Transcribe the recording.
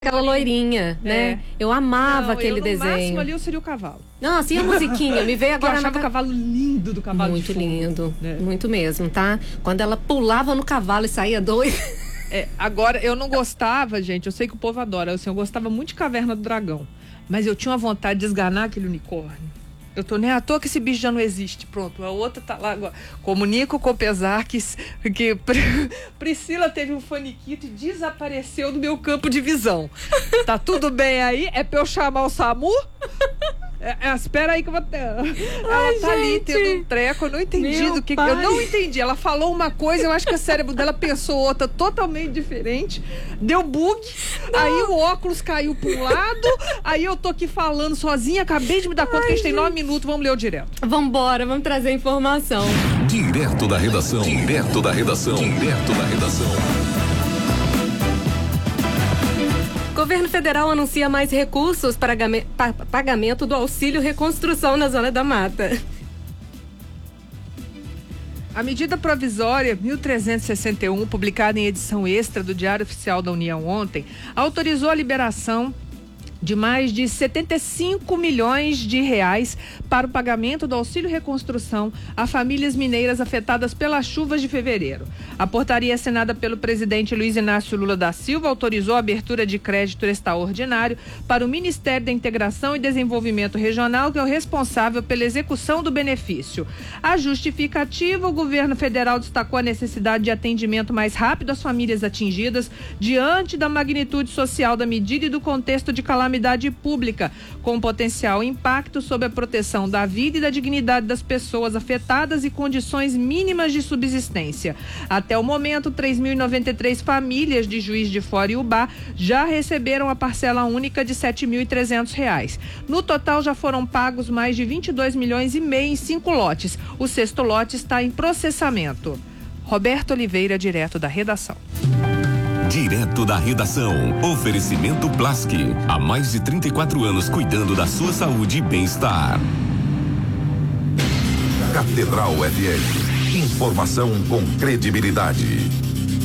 aquela loirinha, né? Eu amava aquele desenho. No máximo ali eu seria o cavalo. Nossa, e a musiquinha? Me veio agora. Eu achava o cavalo lindo do cavalo muito de fogo. Lindo, muito mesmo, tá? Quando ela pulava no cavalo e saía doida. Agora, eu não gostava, gente, eu sei que o povo adora, assim, eu gostava muito de Caverna do Dragão, mas eu tinha uma vontade de esganar aquele unicórnio. Eu tô nem à toa que esse bicho já não existe, pronto, a outra tá lá agora. Comunico com pesar que Priscila teve um faniquito e desapareceu do meu campo de visão. Tá tudo bem aí? É pra eu chamar o SAMU? Espera aí que eu vou ter. Ela tá ali tendo um treco, eu não entendi do que. Eu não entendi. Ela falou uma coisa, eu acho que o cérebro dela pensou outra totalmente diferente. Deu bug, aí o óculos caiu pra um lado, aí eu tô aqui falando sozinha, acabei de me dar conta que a gente tem 9 minutos, vamos ler o direto. Vambora, vamos trazer a informação. Direto da redação. Direto da redação. Direto da redação. Governo federal anuncia mais recursos para pagamento do auxílio reconstrução na Zona da Mata. A medida provisória 1361, publicada em edição extra do Diário Oficial da União ontem, autorizou a liberação de mais de 75 milhões de reais para o pagamento do auxílio reconstrução a famílias mineiras afetadas pelas chuvas de fevereiro. A portaria assinada pelo presidente Luiz Inácio Lula da Silva autorizou a abertura de crédito extraordinário para o Ministério da Integração e Desenvolvimento Regional, que é o responsável pela execução do benefício. A justificativa, o governo federal destacou a necessidade de atendimento mais rápido às famílias atingidas diante da magnitude social da medida e do contexto de calamidade pública, com potencial impacto sobre a proteção da vida e da dignidade das pessoas afetadas e condições mínimas de subsistência. Até o momento, 3.093 famílias de Juiz de Fora e Ubá já receberam a parcela única de R$ 7.300. No total, já foram pagos mais de 22 milhões e meio em 5 lotes. O 6º lote está em processamento. Roberto Oliveira, direto da redação. Direto da redação. Oferecimento Blask. Há mais de 34 anos cuidando da sua saúde e bem-estar. Catedral FM. Informação com credibilidade.